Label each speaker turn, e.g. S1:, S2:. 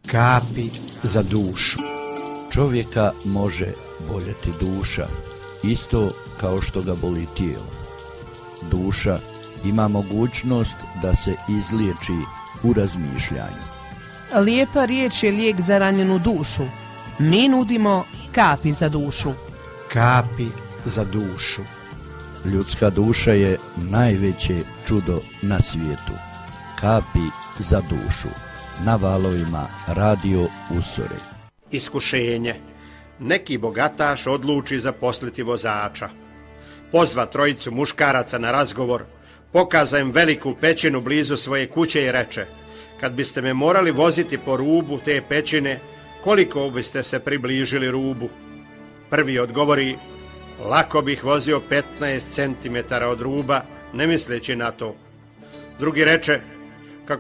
S1: Kapi za dušu.
S2: Čovjeka može boljeti duša, isto kao što ga boli tijelo. Duša ima mogućnost da se izliječi u razmišljanju.
S3: Lijepa riječ je lijek za ranjenu dušu. Mi nudimo kapi za dušu.
S1: Kapi za dušu.
S2: Ljudska duša je najveće čudo na svijetu. Kapi za dušu. Na valovima Radio Usore.
S4: Iskušenje. Neki bogataš odluči zaposliti vozača. Pozva trojicu muškaraca na razgovor, pokaza im veliku pećinu blizu svoje kuće i reče: kad biste me morali voziti po rubu te pećine, koliko biste se približili rubu? Prvi odgovori: lako bih vozio 15 cm od ruba, ne misleći na to. Drugi reče: